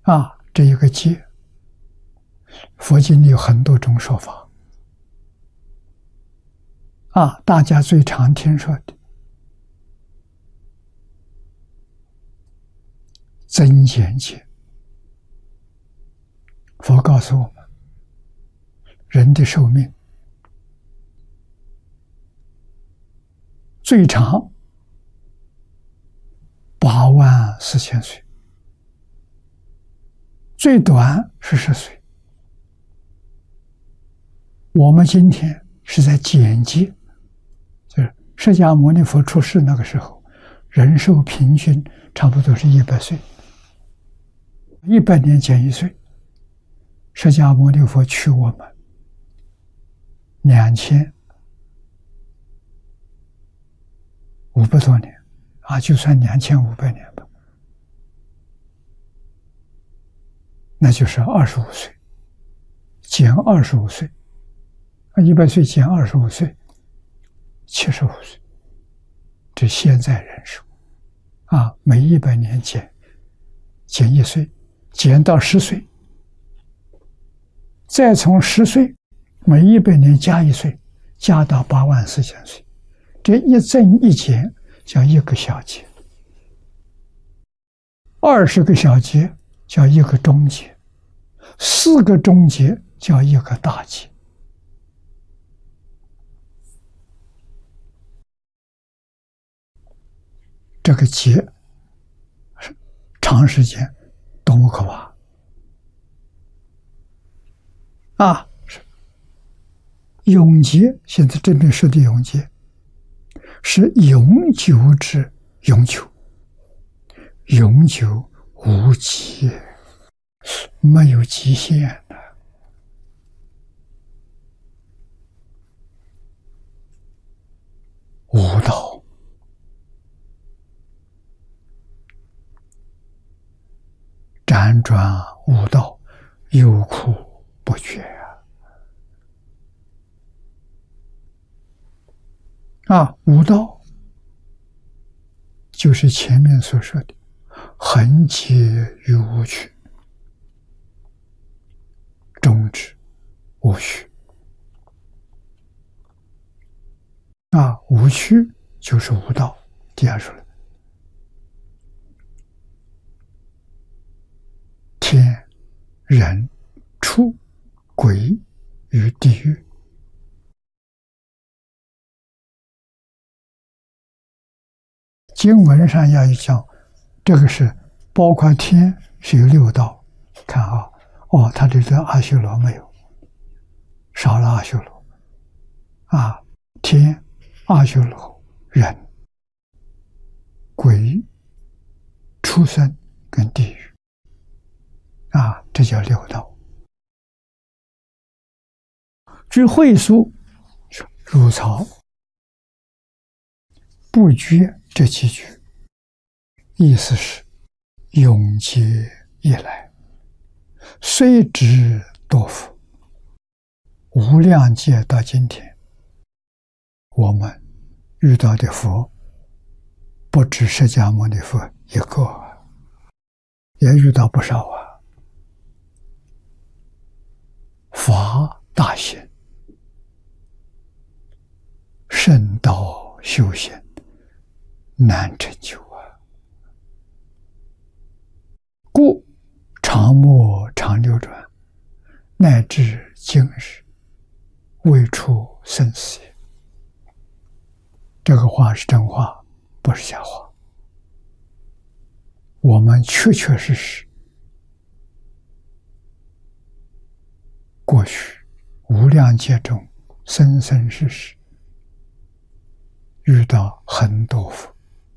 这一个劫，佛经里有很多种说法。大家最常听说的增减劫。佛告诉我们，人的寿命最长84000岁，最短10岁。我们今天是在减劫，就是释迦牟尼佛出世那个时候，人寿平均差不多是100岁，100年减1岁。释迦牟尼佛取我们2500多年，就算2500年吧，那就是25岁，减25岁，100岁减25岁，75岁。这现在人寿每100年减1岁，减到10岁，再从10岁每100年加1岁，加到84000岁。这一增一减叫一个小节，20个小节叫一个中节，4个中节叫一个大节。这个节长时间多么可怕！永劫，现在这边说的永劫是永久之永久，永久无极，没有极限的。无道，辗转无道，忧苦不绝无道就是前面所说的恒劫于无趣，终止无趣。无趣就是无道。第二说了，天、人、畜、鬼与地狱。经文上要讲，这个是包括天是有6道，看他这个阿修罗没有，少了阿修罗天、阿修罗、人、鬼、畜生跟地狱这叫6道。据会疏如草不绝这几句，意思是永劫以来，虽知多福，无量劫到今天，我们遇到的佛不止释迦牟尼佛一个，也遇到不少法大贤，圣道修仙难成就故常默常流转，乃至今日未出生死也。这个话是真话，不是假话。我们确确实实过去无量劫中生生世世遇到很多佛，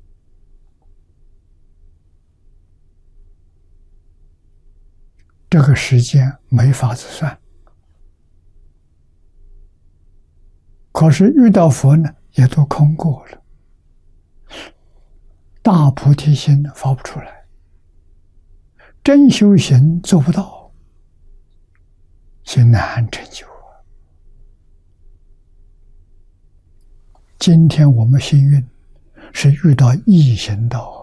这个时间没法子算。可是遇到佛呢，也都空过了，大菩提心发不出来，真修行做不到，所以难成就。今天我们幸运是遇到易行道，